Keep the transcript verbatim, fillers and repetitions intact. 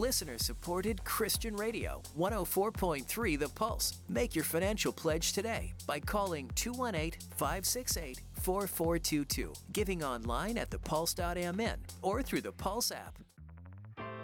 Listener-supported Christian Radio, one oh four point three The Pulse. Make your financial pledge today by calling two one eight, five six eight, four four two two, giving online at the pulse dot m n or through the Pulse app.